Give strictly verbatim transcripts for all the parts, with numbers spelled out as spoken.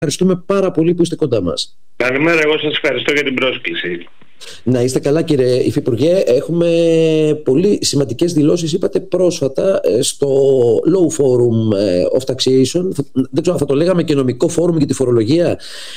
Ευχαριστούμε πάρα πολύ που είστε κοντά μας. Καλημέρα, εγώ σας ευχαριστώ για την πρόσκληση. Να είστε καλά, κύριε Υφυπουργέ. Έχουμε πολύ σημαντικές δηλώσεις, είπατε πρόσφατα, στο Law Forum of Taxation. Δεν ξέρω αν θα το λέγαμε και νομικό φόρουμ για τη φορολογία.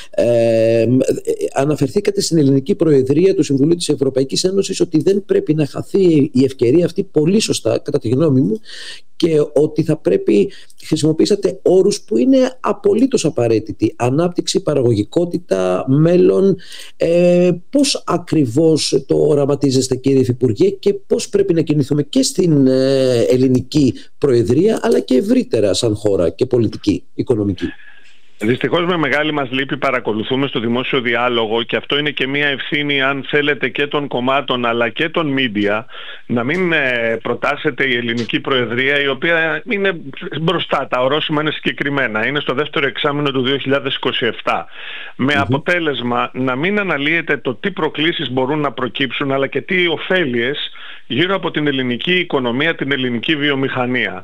Ε, αναφερθήκατε στην ελληνική προεδρία του Συμβουλίου της Ευρωπαϊκής Ένωσης ότι δεν πρέπει να χαθεί η ευκαιρία αυτή, πολύ σωστά κατά τη γνώμη μου, και ότι θα πρέπει, χρησιμοποιήσατε όρους που είναι απολύτως απαραίτητοι: ανάπτυξη, παραγωγικότητα, μέλλον. Ε, πώς ακριβώς το οραματίζεστε, κύριε Υφυπουργέ, και πώς πρέπει να κινηθούμε και στην ε, ελληνική προεδρία, αλλά και ευρύτερα σαν χώρα και πολιτική, οικονομική? Δυστυχώς με μεγάλη μας λύπη παρακολουθούμε στο δημόσιο διάλογο, και αυτό είναι και μια ευθύνη, αν θέλετε, και των κομμάτων αλλά και των μίντια, να μην προτάσετε η ελληνική προεδρία, η οποία είναι μπροστά, τα ορόσημα είναι συγκεκριμένα, είναι στο δεύτερο εξάμηνο του δύο χιλιάδες είκοσι επτά, με mm-hmm. αποτέλεσμα να μην αναλύεται το τι προκλήσεις μπορούν να προκύψουν, αλλά και τι ωφέλειες γύρω από την ελληνική οικονομία, την ελληνική βιομηχανία.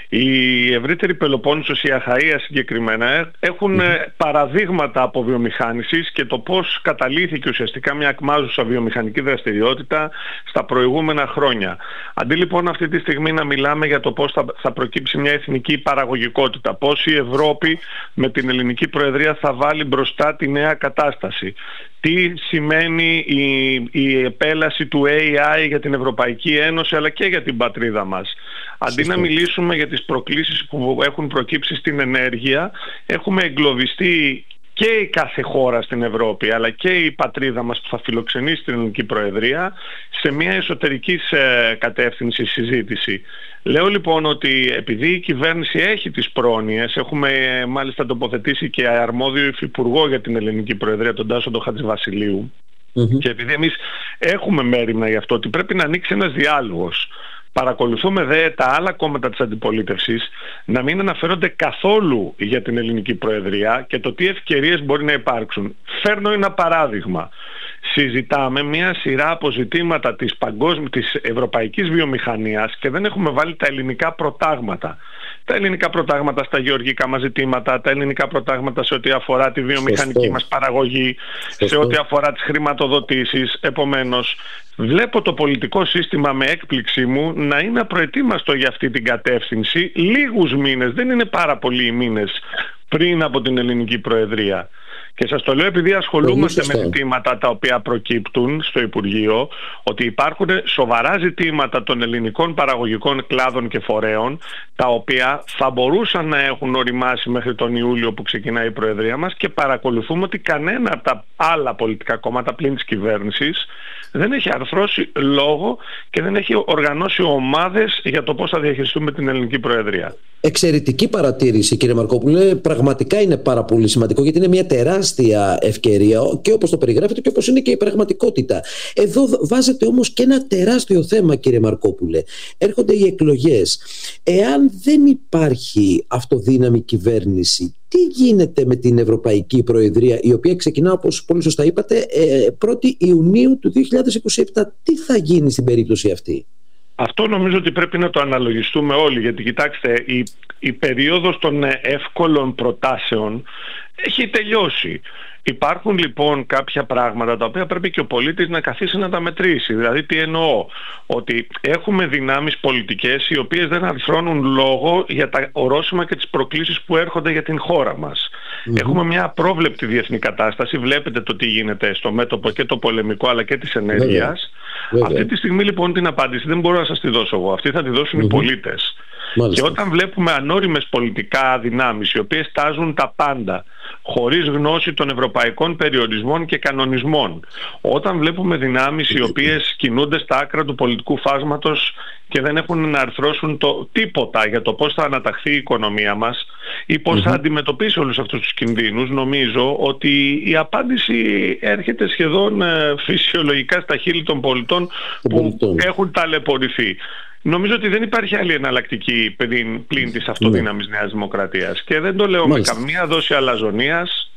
Η ευρύτερη Πελοπόννησος, η Αχαΐα συγκεκριμένα, έχουν παραδείγματα από βιομηχάνησης και το πώς καταλύθηκε ουσιαστικά μια ακμάζουσα βιομηχανική δραστηριότητα στα προηγούμενα χρόνια. Αντί λοιπόν αυτή τη στιγμή να μιλάμε για το πώς θα, θα προκύψει μια εθνική παραγωγικότητα, πώς η Ευρώπη με την ελληνική προεδρία θα βάλει μπροστά τη νέα κατάσταση, τι σημαίνει η, η επέλαση του έι άι για την Ευρωπαϊκή Ένωση αλλά και για την πατρίδα μας. Αντί να μιλήσουμε για τις προκλήσεις που έχουν προκύψει στην ενέργεια, έχουμε εγκλωβιστεί και η κάθε χώρα στην Ευρώπη αλλά και η πατρίδα μας που θα φιλοξενήσει την ελληνική προεδρία σε μια εσωτερικής ε, κατεύθυνση συζήτηση. Λέω λοιπόν ότι επειδή η κυβέρνηση έχει τις πρόνοιες, έχουμε ε, μάλιστα τοποθετήσει και αρμόδιο υφυπουργό για την ελληνική προεδρία, τον Τάσο τον Χατζηβασιλείου, mm-hmm. και επειδή εμείς έχουμε μέριμνα γι' αυτό, ότι πρέπει να ανοίξει ένας διάλογος. Παρακολουθούμε δε τα άλλα κόμματα της αντιπολίτευσης να μην αναφέρονται καθόλου για την ελληνική προεδρία και το τι ευκαιρίες μπορεί να υπάρξουν. Φέρνω ένα παράδειγμα. Συζητάμε μια σειρά αποζητήματα της, παγκόσμ... της ευρωπαϊκής βιομηχανίας και δεν έχουμε βάλει τα ελληνικά προτάγματα. Τα ελληνικά προτάγματα στα γεωργικά μας ζητήματα, τα ελληνικά προτάγματα σε ό,τι αφορά τη βιομηχανική Σωστό. μας παραγωγή, Σωστό. σε ό,τι αφορά τις χρηματοδοτήσεις. Επομένως, βλέπω το πολιτικό σύστημα με έκπληξή μου να είναι απροετοίμαστο για αυτή την κατεύθυνση λίγους μήνες, δεν είναι πάρα πολλοί οι μήνες πριν από την ελληνική προεδρία. Και σας το λέω επειδή ασχολούμαστε με ζητήματα τα οποία προκύπτουν στο Υπουργείο, ότι υπάρχουν σοβαρά ζητήματα των ελληνικών παραγωγικών κλάδων και φορέων, τα οποία θα μπορούσαν να έχουν οριμάσει μέχρι τον Ιούλιο που ξεκινάει η Προεδρία μας, και παρακολουθούμε ότι κανένα από τα άλλα πολιτικά κόμματα πλην της κυβέρνησης δεν έχει αρθρώσει λόγο και δεν έχει οργανώσει ομάδες για το πώς θα διαχειριστούμε την ελληνική Προεδρία. Εξαιρετική παρατήρηση, κύριε Μαρκόπουλε. Πραγματικά είναι πάρα πολύ σημαντικό, γιατί είναι μια τεράστια ευκαιρία και όπως το περιγράφετε και όπως είναι και η πραγματικότητα. Εδώ βάζετε όμως και ένα τεράστιο θέμα, κύριε Μαρκόπουλε. Έρχονται οι εκλογές. Εάν δεν υπάρχει αυτοδύναμη κυβέρνηση, τι γίνεται με την Ευρωπαϊκή Προεδρία, η οποία ξεκινά, όπως πολύ σωστά είπατε, πρώτη Ιουνίου του δύο χιλιάδες είκοσι επτά. Τι θα γίνει στην περίπτωση αυτή? Αυτό νομίζω ότι πρέπει να το αναλογιστούμε όλοι, γιατί κοιτάξτε, η, η περίοδος των εύκολων προτάσεων έχει τελειώσει. Υπάρχουν λοιπόν κάποια πράγματα τα οποία πρέπει και ο πολίτης να καθίσει να τα μετρήσει. Δηλαδή τι εννοώ? Ότι έχουμε δυνάμεις πολιτικές οι οποίες δεν αρθρώνουν λόγο για τα ορόσημα και τις προκλήσεις που έρχονται για την χώρα μας. Mm-hmm. Έχουμε μια απρόβλεπτη διεθνή κατάσταση. Βλέπετε το τι γίνεται στο μέτωπο και το πολεμικό αλλά και της ενέργειας. Mm-hmm. Αυτή τη στιγμή λοιπόν την απάντηση δεν μπορώ να σας τη δώσω εγώ. Αυτή θα τη δώσουν mm-hmm. οι πολίτες. Μάλιστα. Και όταν βλέπουμε ανώριμες πολιτικά δυνάμεις οι οποίες τάζουν τα πάντα χωρίς γνώση των ευρωπαϊκών περιορισμών και κανονισμών, όταν βλέπουμε δυνάμεις οι οποίες κινούνται στα άκρα του πολιτικού φάσματος και δεν έχουν να αρθρώσουν το τίποτα για το πώς θα αναταχθεί η οικονομία μας ή πώς mm-hmm. θα αντιμετωπίσει όλους αυτούς τους κινδύνους, νομίζω ότι η απάντηση έρχεται σχεδόν ε, φυσιολογικά στα χείλη των πολιτών που έχουν ταλαιπωρηθεί. Νομίζω ότι δεν υπάρχει άλλη εναλλακτική πλην της αυτοδύναμης Νέας Δημοκρατίας. Και δεν το λέω Μάλιστα. με καμία δόση αλαζονίας.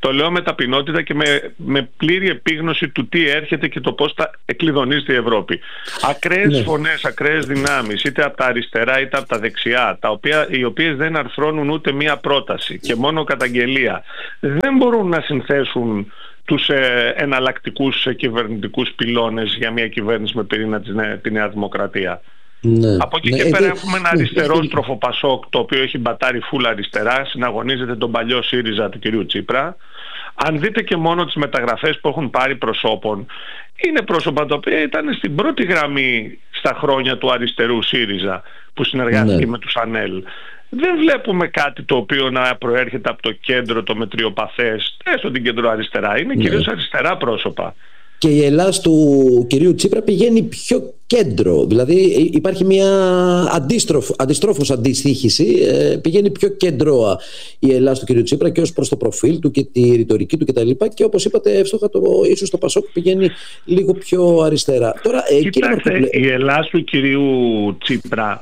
Το λέω με ταπεινότητα και με, με πλήρη επίγνωση του τι έρχεται και το πώς θα εκκλειδονίζεται η Ευρώπη. Ακραίες ναι. φωνές, ακραίες δυνάμεις, είτε από τα αριστερά είτε από τα δεξιά, τα οποία, οι οποίες δεν αρθρώνουν ούτε μία πρόταση και μόνο καταγγελία, δεν μπορούν να συνθέσουν τους ε, εναλλακτικούς ε, κυβερνητικούς πυλώνες για μια κυβέρνηση με πυρήνα της, ναι, τη Νέα Δημοκρατία. Ναι, από εκεί ναι, και πέρα ε, έχουμε ένα ναι, αριστερόστροφο ναι, Πασόκ, το οποίο έχει μπατάρει φούλα αριστερά, συναγωνίζεται τον παλιό ΣΥΡΙΖΑ του κυρίου Τσίπρα. Αν δείτε και μόνο τις μεταγραφές που έχουν πάρει προσώπων, είναι πρόσωπα τα οποία ήταν στην πρώτη γραμμή στα χρόνια του αριστερού ΣΥΡΙΖΑ που συνεργάστηκε ναι. με τους ΑΝΕΛ. Δεν βλέπουμε κάτι το οποίο να προέρχεται από το κέντρο, το μετριοπαθές, έστω την κέντρο αριστερά. Είναι ναι. κυρίως αριστερά πρόσωπα. Και η Ελλάς του κυρίου Τσίπρα πηγαίνει πιο κέντρο. Δηλαδή υπάρχει μια αντίστροφο, αντιστρόφως αντιστοίχηση. Ε, πηγαίνει πιο κέντρο η Ελλάς του κυρίου Τσίπρα και ως προς το προφίλ του και τη ρητορική του κτλ. Και, και όπως είπατε, εύστοχα, το, ίσως το Πασόκ πηγαίνει λίγο πιο αριστερά. Τώρα, ε, Κοιτάξτε, κύριε... η Ελλάς του κυρίου Τσίπρα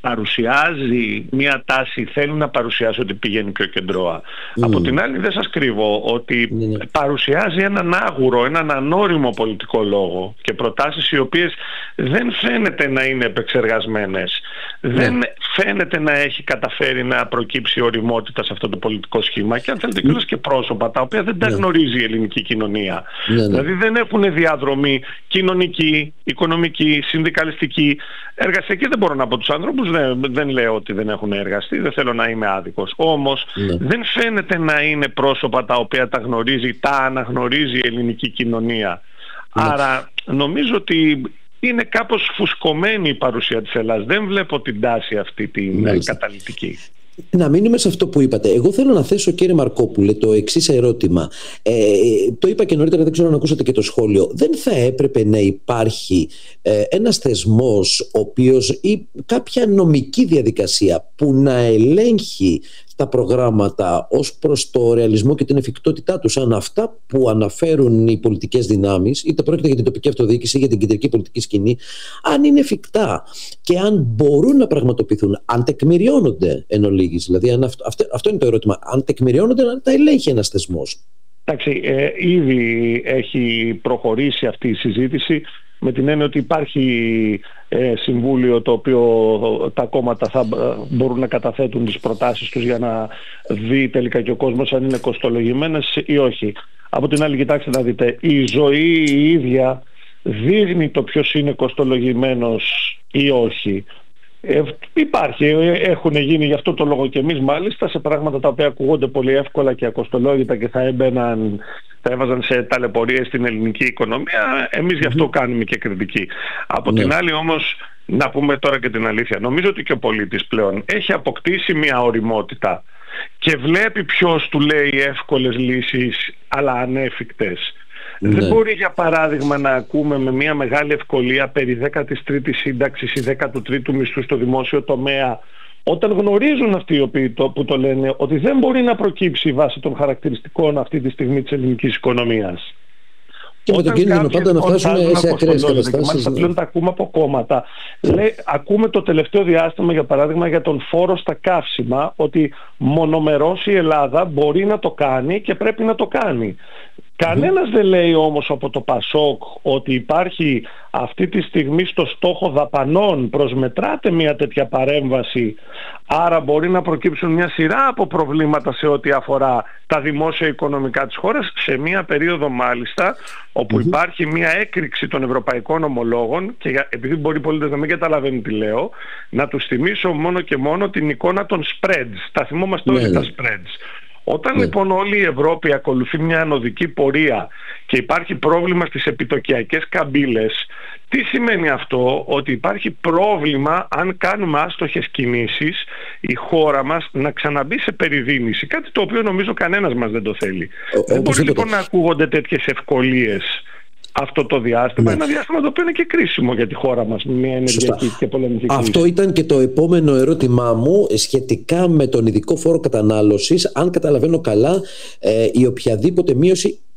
παρουσιάζει μια τάση, θέλει να παρουσιάσει ότι πηγαίνει πιο κεντρώα. Mm. Από την άλλη δεν σας κρύβω ότι mm. παρουσιάζει έναν άγουρο, έναν ανώριμο πολιτικό λόγο και προτάσεις οι οποίες δεν φαίνεται να είναι επεξεργασμένες. Mm. Δεν φαίνεται να έχει καταφέρει να προκύψει οριμότητα σε αυτό το πολιτικό σχήμα και αν θέλετε κιόλας και πρόσωπα τα οποία δεν τα γνωρίζει η ελληνική κοινωνία. Mm. Δηλαδή δεν έχουν διαδρομή κοινωνική, οικονομική, συνδικαλιστική, εργασιακή. Δεν μπορώ να πω τους άνθρωπους, δεν, δεν λέω ότι δεν έχουν εργαστεί, δεν θέλω να είμαι άδικος. Όμως ναι. δεν φαίνεται να είναι πρόσωπα τα οποία τα γνωρίζει, τα αναγνωρίζει η ελληνική κοινωνία. Ναι. Άρα νομίζω ότι είναι κάπως φουσκωμένη η παρουσία της Ελλάδας. Δεν βλέπω την τάση αυτή την ναι. καταλυτική. Να μείνουμε σε αυτό που είπατε. Εγώ θέλω να θέσω, κύριε Μαρκόπουλε, το εξής ερώτημα. Ε, το είπα και νωρίτερα, δεν ξέρω αν ακούσατε και το σχόλιο. Δεν θα έπρεπε να υπάρχει ε, ένας θεσμός, ο οποίος, ή κάποια νομική διαδικασία που να ελέγχει τα προγράμματα ως προς το ρεαλισμό και την εφικτότητά τους, αν αυτά που αναφέρουν οι πολιτικές δυνάμεις, είτε πρόκειται για την τοπική αυτοδιοίκηση ή για την κεντρική πολιτική σκηνή, αν είναι εφικτά και αν μπορούν να πραγματοποιηθούν, αν τεκμηριώνονται εν ολίγης. Δηλαδή, αν αυτό, αυτό, αυτό είναι το ερώτημα. Αν τεκμηριώνονται, αν τα ελέγχει ένας θεσμός. Εντάξει, ε, ήδη έχει προχωρήσει αυτή η συζήτηση, με την έννοια ότι υπάρχει ε, συμβούλιο το οποίο τα κόμματα θα μπορούν να καταθέτουν τις προτάσεις τους για να δει τελικά και ο κόσμος αν είναι κοστολογημένες ή όχι. Από την άλλη, κοιτάξτε να δείτε, η ζωή η ίδια δείχνει το ποιος είναι κοστολογημένος ή όχι. Ε, υπάρχει, έχουν γίνει γι' αυτό το λόγο και εμείς μάλιστα σε πράγματα τα οποία ακούγονται πολύ εύκολα και ακοστολόγητα και θα έμπαιναν, θα έβαζαν σε ταλαιπωρίες στην ελληνική οικονομία. Εμείς γι' αυτό κάνουμε και κριτική. Από ναι. την άλλη όμως, να πούμε τώρα και την αλήθεια, νομίζω ότι και ο πολίτης πλέον έχει αποκτήσει μια οριμότητα και βλέπει ποιος του λέει εύκολες λύσεις αλλά ανέφικτες. Ναι. Δεν μπορεί για παράδειγμα να ακούμε με μια μεγάλη ευκολία περί δέκατης τρίτης σύνταξης ή δέκατου τρίτου μισθού στο δημόσιο τομέα, όταν γνωρίζουν αυτοί οι οποίοι το, που το λένε ότι δεν μπορεί να προκύψει βάσει των χαρακτηριστικών αυτή τη στιγμή της ελληνικής οικονομίας. Και με τον κίνδυνο πάντα να φτάσουμε σε ακραίες καταστάσεις. Μάλιστα πλέον τα ακούμε από κόμματα. Λέει, ακούμε το τελευταίο διάστημα για παράδειγμα για τον φόρο στα καύσιμα, ότι μονομερώς η Ελλάδα μπορεί να το κάνει και πρέπει να το κάνει. Κανένας δεν λέει όμως από το Πασόκ ότι υπάρχει αυτή τη στιγμή στο στόχο δαπανών, προσμετράται μια τέτοια παρέμβαση, άρα μπορεί να προκύψουν μια σειρά από προβλήματα σε ό,τι αφορά τα δημόσια οικονομικά της χώρας, σε μια περίοδο μάλιστα όπου mm-hmm. υπάρχει μια έκρηξη των ευρωπαϊκών ομολόγων και επειδή μπορεί οι πολίτες να μην καταλαβαίνουν τι λέω, να τους θυμίσω μόνο και μόνο την εικόνα των spreads. Τα θυμόμαστε όλοι τα spreads. Όταν yeah. λοιπόν όλη η Ευρώπη ακολουθεί μια ανωδική πορεία και υπάρχει πρόβλημα στις επιτοκιακές καμπύλες, τι σημαίνει αυτό? Ότι υπάρχει πρόβλημα αν κάνουμε άστοχες κινήσεις η χώρα μας να ξαναμπεί σε περιδίνηση, κάτι το οποίο νομίζω κανένας μας δεν το θέλει. Ο, δεν μπορεί λοιπόν το... να ακούγονται τέτοιες ευκολίες αυτό το διάστημα, ναι. ένα διάστημα το οποίο είναι και κρίσιμο για τη χώρα μας, μια ενεργειακή Σωστά. και πολεμική κρίση. Αυτό ήταν και το επόμενο ερώτημά μου σχετικά με τον ειδικό φόρο κατανάλωσης. Αν καταλαβαίνω καλά, ε, η οποιαδήποτε μείωση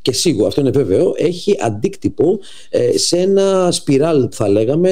και σίγουρα αυτό είναι βέβαιο, έχει αντίκτυπο ε, σε ένα σπιράλ, θα λέγαμε,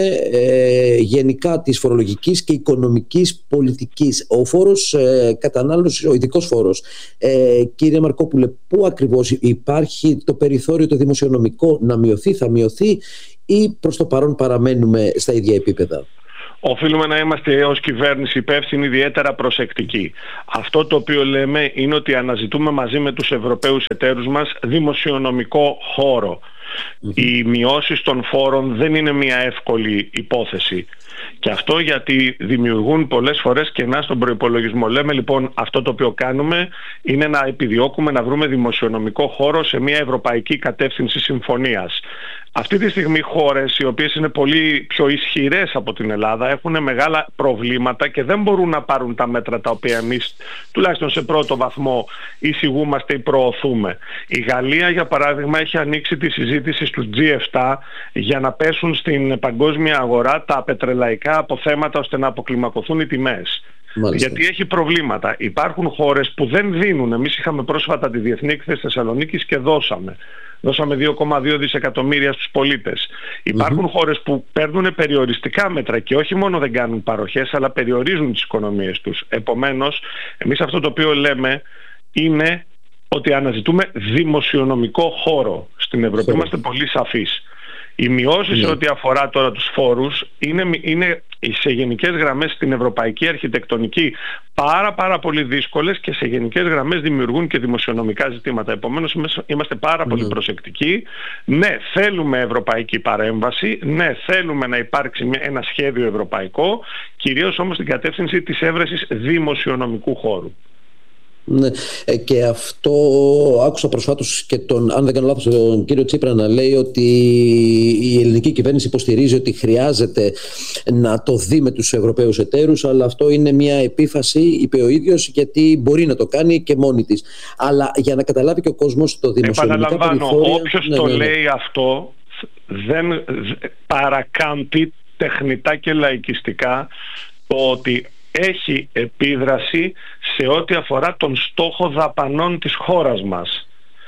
ε, γενικά της φορολογικής και οικονομικής πολιτικής. Ο φόρος ε, κατανάλωσης, ο ειδικός φόρος, ε, κύριε Μαρκόπουλε, πού ακριβώς υπάρχει το περιθώριο το δημοσιονομικό να μειωθεί, θα μειωθεί, ή προς το παρόν παραμένουμε στα ίδια επίπεδα? Οφείλουμε να είμαστε ως κυβέρνηση υπεύθυνοι, ιδιαίτερα προσεκτικοί. Αυτό το οποίο λέμε είναι ότι αναζητούμε μαζί με τους Ευρωπαίους εταίρους μας δημοσιονομικό χώρο. Mm-hmm. Οι μειώσεις των φόρων δεν είναι μια εύκολη υπόθεση. Και αυτό γιατί δημιουργούν πολλές φορές κενά στον προϋπολογισμό. Λέμε λοιπόν, αυτό το οποίο κάνουμε είναι να επιδιώκουμε να βρούμε δημοσιονομικό χώρο σε μια ευρωπαϊκή κατεύθυνση συμφωνίας. Αυτή τη στιγμή χώρες οι οποίες είναι πολύ πιο ισχυρές από την Ελλάδα έχουν μεγάλα προβλήματα και δεν μπορούν να πάρουν τα μέτρα τα οποία εμείς τουλάχιστον σε πρώτο βαθμό εισηγούμαστε ή προωθούμε. Η Γαλλία για παράδειγμα έχει ανοίξει τη συζήτηση στους τζι επτά για να πέσουν στην παγκόσμια αγορά τα πετρελαϊκά αποθέματα ώστε να αποκλιμακωθούν οι τιμές. Μάλιστα. Γιατί έχει προβλήματα. Υπάρχουν χώρες που δεν δίνουν. Εμείς είχαμε πρόσφατα τη Διεθνή Έκθεση Θεσσαλονίκης και δώσαμε. Δώσαμε δύο κόμμα δύο δισεκατομμύρια στους πολίτες. Υπάρχουν mm-hmm. χώρες που παίρνουν περιοριστικά μέτρα και όχι μόνο δεν κάνουν παροχές, αλλά περιορίζουν τις οικονομίες τους. Επομένως, εμείς αυτό το οποίο λέμε είναι ότι αναζητούμε δημοσιονομικό χώρο στην Ευρώπη. Είμαστε πολύ σαφείς. Οι μειώσεις σε ό,τι αφορά τώρα τους φόρους είναι, είναι σε γενικές γραμμές στην ευρωπαϊκή αρχιτεκτονική πάρα πάρα πολύ δύσκολες και σε γενικές γραμμές δημιουργούν και δημοσιονομικά ζητήματα. Επομένως είμαστε πάρα πολύ προσεκτικοί. Ναι, θέλουμε ευρωπαϊκή παρέμβαση. Ναι, θέλουμε να υπάρξει ένα σχέδιο ευρωπαϊκό, κυρίως όμως στην κατεύθυνση της έβρεσης δημοσιονομικού χώρου. Ναι, και αυτό άκουσα προσφάτως και τον, αν δεν κάνω λάθος, τον κύριο Τσίπρα να λέει ότι η ελληνική κυβέρνηση υποστηρίζει ότι χρειάζεται να το δει με τους Ευρωπαίους εταίρους, αλλά αυτό είναι μια επίφαση, είπε ο ίδιος, γιατί μπορεί να το κάνει και μόνη της. Αλλά για να καταλάβει και ο κόσμος το δημοσιονομικά περιθώρια... Όποιος ναι, το ναι, ναι. λέει αυτό δεν παρακάμπτει τεχνητά και λαϊκιστικά το ότι έχει επίδραση σε ό,τι αφορά τον στόχο δαπανών της χώρας μας.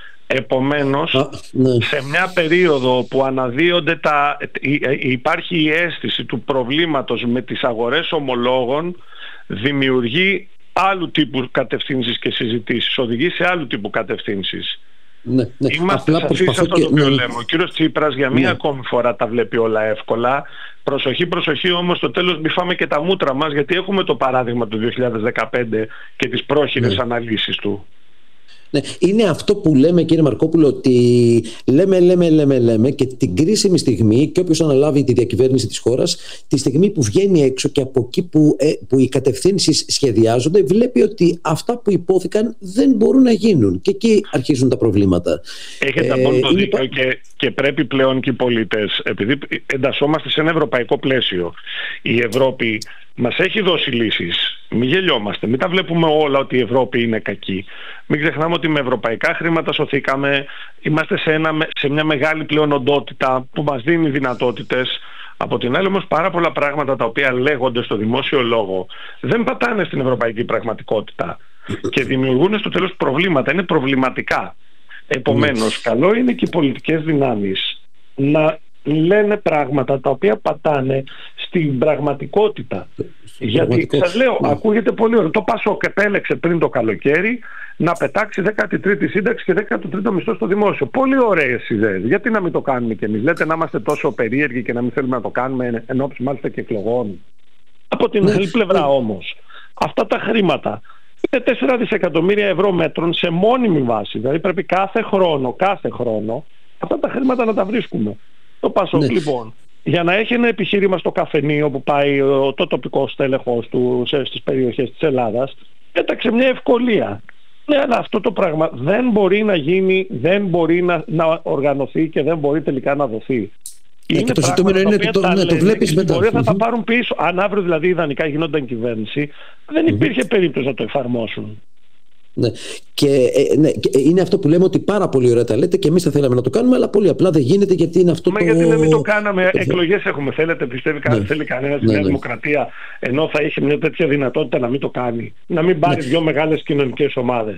Επομένως, Α, ναι. σε μια περίοδο που αναδύονται τα, υπάρχει η αίσθηση του προβλήματος με τις αγορές ομολόγων, δημιουργεί άλλου τύπου κατευθύνσεις και συζητήσεις, οδηγεί σε άλλου τύπου κατευθύνσεις. Ναι, ναι. Είμαστε σαφείς σε αυτό το οποίο ναι. λέμε. Ο κύριος Τσίπρας για μία ναι. ακόμη φορά τα βλέπει όλα εύκολα. Προσοχή, προσοχή όμως, στο τέλος μη φάμε και τα μούτρα μας, γιατί έχουμε το παράδειγμα του δύο χιλιάδες δεκαπέντε και τις πρόχειρες ναι. αναλύσεις του. Ναι, είναι αυτό που λέμε, κύριε Μαρκόπουλο, ότι λέμε, λέμε, λέμε, λέμε και την κρίσιμη στιγμή, και όποιος αναλάβει τη διακυβέρνηση της χώρας, τη στιγμή που βγαίνει έξω και από εκεί που, ε, που οι κατευθύνσεις σχεδιάζονται, βλέπει ότι αυτά που υπόθηκαν δεν μπορούν να γίνουν. Και εκεί αρχίζουν τα προβλήματα. Έχετε ε, απόλυτο είναι... δίκιο και, και πρέπει πλέον και οι πολίτες, επειδή εντασσόμαστε σε ένα ευρωπαϊκό πλαίσιο, η Ευρώπη μας έχει δώσει λύσεις. Μην γελιόμαστε, μην τα βλέπουμε όλα ότι η Ευρώπη είναι κακή. Μην ξεχνάμε ότι με ευρωπαϊκά χρήματα σωθήκαμε. Είμαστε σε, ένα, σε μια μεγάλη πλέον οντότητα που μας δίνει δυνατότητες. Από την άλλη όμως πάρα πολλά πράγματα τα οποία λέγονται στο δημόσιο λόγο δεν πατάνε στην ευρωπαϊκή πραγματικότητα και δημιουργούν στο τέλος προβλήματα, είναι προβληματικά. Επομένως, καλό είναι και οι πολιτικές δυνάμεις να λένε πράγματα τα οποία πατάνε στην πραγματικότητα. Γιατί σας λέω, ναι. ακούγεται πολύ ωραίο. Το Πασόκ επέλεξε πριν το καλοκαίρι να πετάξει δέκατη τρίτη σύνταξη και δέκατο τρίτο μισθό στο δημόσιο. Πολύ ωραίες ιδέες. Γιατί να μην το κάνουμε κι εμείς? Λέτε να είμαστε τόσο περίεργοι και να μην θέλουμε να το κάνουμε εν ώψη μάλιστα και εκλογών. Από την άλλη πλευρά όμως, αυτά τα χρήματα είναι τέσσερα δισεκατομμύρια ευρώ μέτρων σε μόνιμη βάση. Δηλαδή πρέπει κάθε χρόνο, κάθε χρόνο αυτά τα χρήματα να τα βρίσκουμε. Το Πασόκ ναι. λοιπόν, για να έχει ένα επιχείρημα στο καφενείο που πάει το τοπικό στέλεχος του στις περιοχές της Ελλάδας, έταξε μια ευκολία. Ναι, αλλά αυτό το πράγμα δεν μπορεί να γίνει, δεν μπορεί να, να οργανωθεί και δεν μπορεί τελικά να δοθεί. Ε, είναι και το ζητούμενο είναι ότι το, ναι, το βλέπεις μετά. Μπορεί θα τα πάρουν πίσω. Αν αύριο δηλαδή ιδανικά γινόταν κυβέρνηση, δεν υπήρχε mm-hmm. περίπτωση να το εφαρμόσουν. Ναι. Και, ε, ναι, και είναι αυτό που λέμε ότι πάρα πολύ ωραία τα λέτε και εμείς θα θέλαμε να το κάνουμε, αλλά πολύ απλά δεν γίνεται γιατί είναι αυτό. Μα το... γιατί να μην το κάναμε, το... εκλογές έχουμε. Θέλετε, πιστεύει ναι. θέλει κανένα στη ναι, Νέα ναι. Δημοκρατία, ενώ θα είχε μια τέτοια δυνατότητα να μην το κάνει? Να μην πάρει ναι. δύο μεγάλες κοινωνικές ομάδες.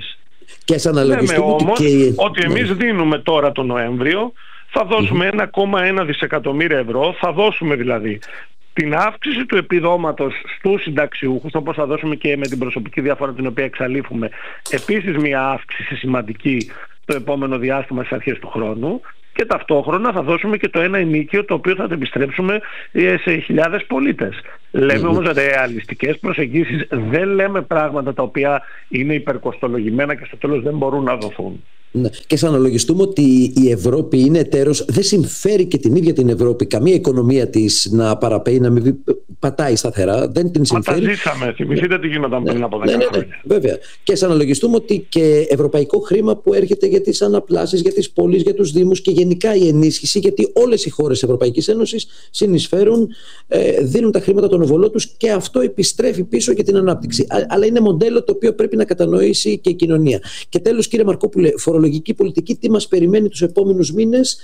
Και ας αναλογιστούμε όμως και... ότι εμείς ναι. δίνουμε τώρα τον Νοέμβριο, θα δώσουμε mm-hmm. ένα κόμμα ένα δισεκατομμύρια ευρώ, θα δώσουμε δηλαδή την αύξηση του επιδόματος στους συνταξιούχους, όπως θα δώσουμε και με την προσωπική διαφορά την οποία εξαλείφουμε, επίσης μια αύξηση σημαντική το επόμενο διάστημα στις αρχές του χρόνου, και ταυτόχρονα θα δώσουμε και το ένα ενίκιο το οποίο θα το επιστρέψουμε σε χιλιάδες πολίτες. Λέμε όμως ρεαλιστικές προσεγγίσεις, δεν λέμε πράγματα τα οποία είναι υπερκοστολογημένα και στο τέλος δεν μπορούν να δοθούν. Ναι. Και σαν αναλογιστούμε ότι η Ευρώπη είναι εταίρος, δεν συμφέρει και την ίδια την Ευρώπη καμία οικονομία της να παραπέει, να μην πατάει σταθερά. Δεν την συμφέρει. Μα τα ζήσαμε. Θυμηθείτε τι γινόταν πριν από δέκα ναι, ναι, ναι, χρόνια. Βέβαια. Και σαν αναλογιστούμε ότι και ευρωπαϊκό χρήμα που έρχεται για τις αναπλάσεις, για τις πόλεις, για τους δήμους και γενικά η ενίσχυση, γιατί όλες οι χώρες της Ευρωπαϊκής Ένωσης συνεισφέρουν, ε, δίνουν τα χρήματα των οβολών τους και αυτό επιστρέφει πίσω για την ανάπτυξη. Αλλά είναι μοντέλο το οποίο πρέπει να κατανοήσει και η κοινωνία. Και τέλος, κύριε Μαρκόπουλε, φορολογική πολιτική, τι μας περιμένει τους επόμενους μήνες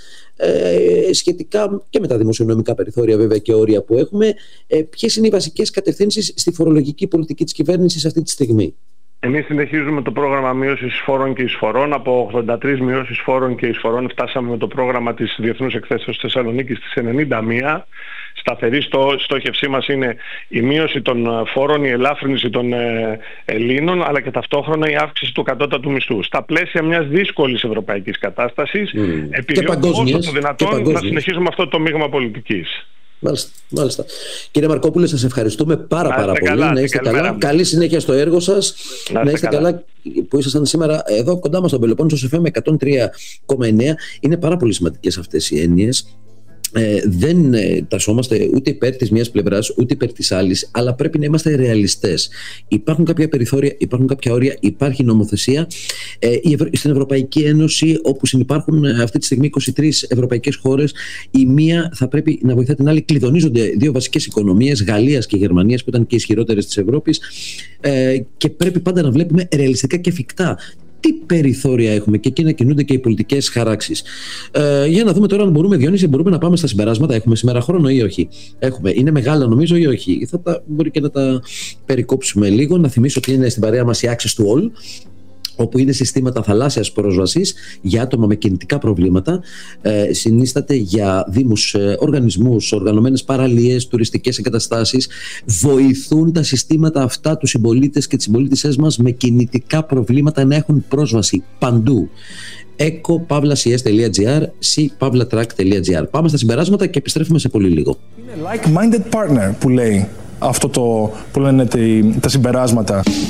ε, σχετικά και με τα δημοσιονομικά περιθώρια βέβαια και όρια που έχουμε, ε, ποιες είναι οι βασικές κατευθύνσεις στη φορολογική πολιτική της κυβέρνησης αυτή τη στιγμή? Εμείς συνεχίζουμε το πρόγραμμα μείωσης φόρων και εισφορών. Από ογδόντα τρεις μειώσεις φόρων και εισφορών φτάσαμε με το πρόγραμμα της Διεθνούς Εκθέσεως Θεσσαλονίκης στις ενενήντα μία. Σταθερή στο, στόχευσή μας είναι η μείωση των φόρων, η ελάφρυνση των ε, Ελλήνων, αλλά και ταυτόχρονα η αύξηση του κατώτατου μισθού. Στα πλαίσια μιας δύσκολης ευρωπαϊκής κατάστασης, mm. επιδιώκουμε όσο το δυνατόν να συνεχίσουμε αυτό το μείγμα πολιτικής. Μάλιστα, μάλιστα. Κύριε Μαρκόπουλε, σας ευχαριστούμε πάρα πάρα πολύ. Καλά, να είστε καλά. Μέρα. Καλή συνέχεια στο έργο σας. Να είστε, να είστε καλά. καλά που ήσασταν σήμερα εδώ κοντά μας στον Πελοπόννησο εφ εμ εκατόν τρία κόμμα εννέα. Είναι πάρα πολύ σημαντικές αυτές οι έννοιες. Ε, δεν ε, τασσόμαστε ούτε υπέρ της μιας πλευράς ούτε υπέρ της άλλης, αλλά πρέπει να είμαστε ρεαλιστές. Υπάρχουν κάποια περιθώρια, υπάρχουν κάποια όρια, υπάρχει νομοθεσία. Ε, η Ευρω... Στην Ευρωπαϊκή Ένωση, όπου συνυπάρχουν αυτή τη στιγμή είκοσι τρεις ευρωπαϊκές χώρες, η μία θα πρέπει να βοηθά την άλλη. Κλειδονίζονται δύο βασικές οικονομίες, Γαλλίας και Γερμανίας, που ήταν και ισχυρότερες της Ευρώπης, ε, και πρέπει πάντα να βλέπουμε ρεαλιστικά και εφικτά τι περιθώρια έχουμε και εκεί να κινούνται και οι πολιτικές χαράξεις. Ε, για να δούμε τώρα αν μπορούμε, Διονύση, μπορούμε να πάμε στα συμπεράσματα. Έχουμε σήμερα χρόνο ή όχι? Έχουμε. Είναι μεγάλα νομίζω ή όχι? Θα τα, μπορεί και να τα περικόψουμε λίγο. Να θυμίσω ότι είναι στην παρέα μας η Access to All, όπου είναι συστήματα θαλάσσιας πρόσβασης για άτομα με κινητικά προβλήματα. Ε, συνίσταται για δήμους, ε, οργανισμούς, οργανωμένες παραλίες, τουριστικές εγκαταστάσεις. Βοηθούν τα συστήματα αυτά τους συμπολίτες και τις συμπολίτησές μας με κινητικά προβλήματα να έχουν πρόσβαση παντού. eco pavla c s τελεία g r, c pavla track τελεία g r. Πάμε στα συμπεράσματα και επιστρέφουμε σε πολύ λίγο. Είναι like-minded partner που λέει αυτό το, που λένε τα συμπεράσματα.